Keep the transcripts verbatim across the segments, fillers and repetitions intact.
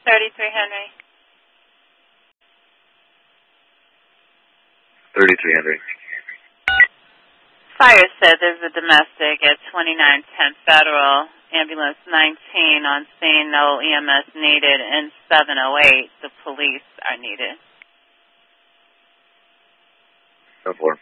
thirty-three Henry. thirty-three Henry. Fire said there's a domestic at twenty-nine ten Federal, ambulance nineteen on scene, no E M S needed, and seven oh eight, the police are needed. ten four.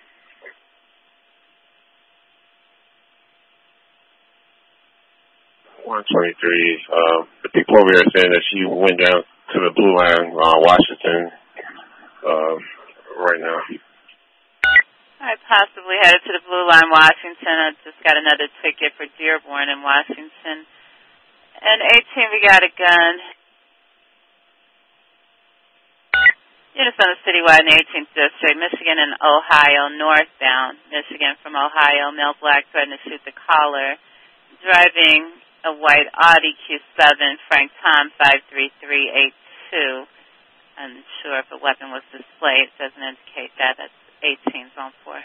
one twenty-three. Uh, the people over here are saying that she went down to the Blue Line, uh, Washington, uh, right now. I possibly headed to the Blue Line, Washington. I just got another ticket for Dearborn in Washington. And eighteen, we got a gun. Units on the citywide in the eighteenth District, Michigan and Ohio, northbound. Michigan from Ohio, male black threatened to shoot the caller. Driving a white Audi Q seven, Frank Tom five three three eight two. I'm sure if a weapon was displayed, it doesn't indicate that. That's eighteen, zone four.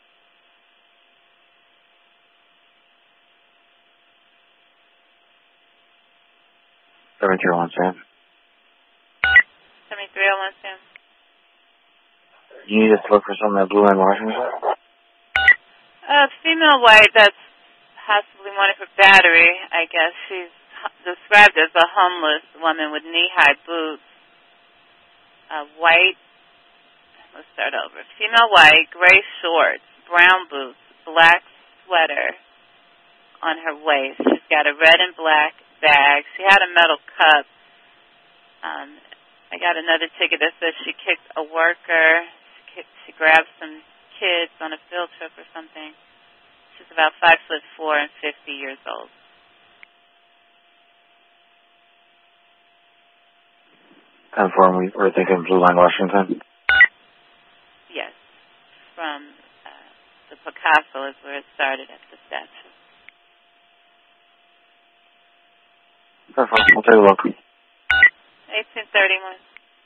seventy-three oh one, Sam. seventy-three oh one, Sam. You need us to look for someone at Blue Line, Washington? Uh, female white, that's possibly wanted for battery, I guess. She's described as a homeless woman with knee-high boots. Uh, white, let's start over. Female white, gray shorts, brown boots, black sweater on her waist. She's got a red and black bag. She had a metal cup. Um, I got another ticket that says she kicked a worker. She, kicked, she grabbed some kids on a field trip or something. She's about five foot four and fifty years old. ten four, we we're thinking Blue Line, Washington? Yes. From uh, the Picasso is where it started at the statue. Perfect. We'll take a look. eighteen thirty-one.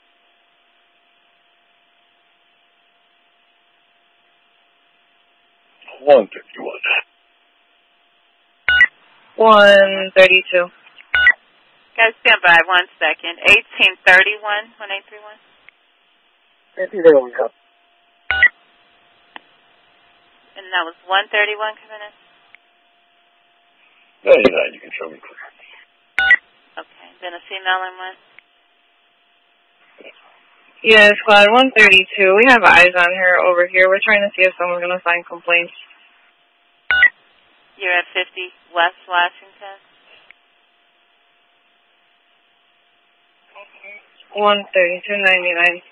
one fifty-one. one thirty-two. Guys, stand by one second. eighteen thirty-one, one eight three one. eighteen thirty-one, go. And that was one thirty-one coming in? ninety-nine, you can show me. Okay. Then a female in one? Yeah, squad one thirty-two. We have eyes on her over here. We're trying to see if someone's going to sign complaints. You're at fifty West Washington? one thirty-two ninety-nine.